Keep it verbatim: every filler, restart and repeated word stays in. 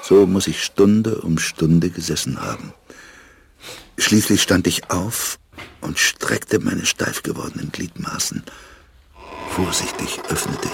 So muss ich Stunde um Stunde gesessen haben. Schließlich stand ich auf und streckte meine steif gewordenen Gliedmaßen. Vorsichtig öffnete